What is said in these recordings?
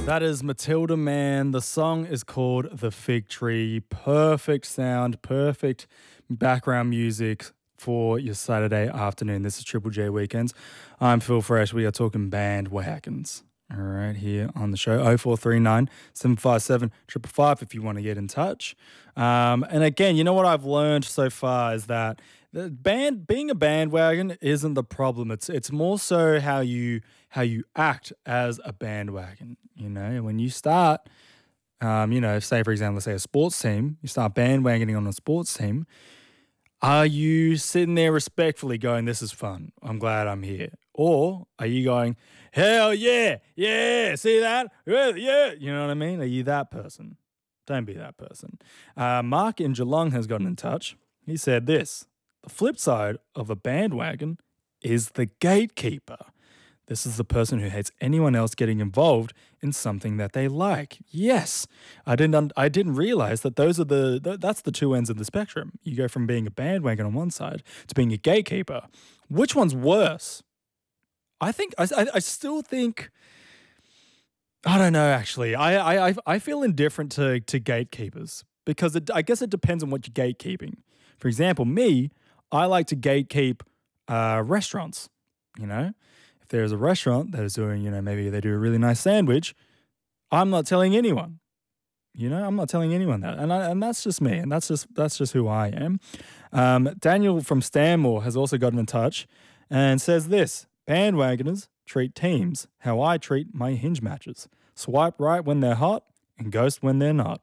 That is Matilda Man. The song is called The Fig Tree. Perfect sound, perfect background music for your Saturday afternoon. This is Triple J Weekends. I'm Phil Fresh. We are talking bandwagons. All right, here on the show, 0439 757 555 if you want to get in touch. And again, you know what I've learned so far is that being a bandwagon isn't the problem. It's more so how you act as a bandwagon. You know, when you start, say for example, let's say a sports team, you start bandwagoning on a sports team. Are you sitting there respectfully going, "This is fun. I'm glad I'm here," or are you going, "Hell yeah, yeah, see that? Yeah," you know what I mean? Are you that person? Don't be that person. Mark in Geelong has gotten in touch. He said this: the flip side of a bandwagon is the gatekeeper. This is the person who hates anyone else getting involved in something that they like. Yes, I didn't realize that that's the two ends of the spectrum. You go from being a bandwagon on one side to being a gatekeeper. Which one's worse? I still think. I don't know. Actually, I feel indifferent to gatekeepers because I guess it depends on what you're gatekeeping. For example, me, I like to gatekeep restaurants. You know, if there's a restaurant that is doing, maybe they do a really nice sandwich, I'm not telling anyone. I'm not telling anyone that, and that's just me, and that's just who I am. Daniel from Stanmore has also gotten in touch and says this: bandwagoners treat teams how I treat my hinge matches. Swipe right when they're hot and ghost when they're not.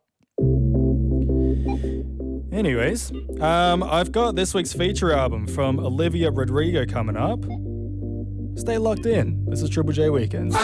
Anyways, I've got this week's feature album from Olivia Rodrigo coming up. Stay locked in. This is Triple J Weekends.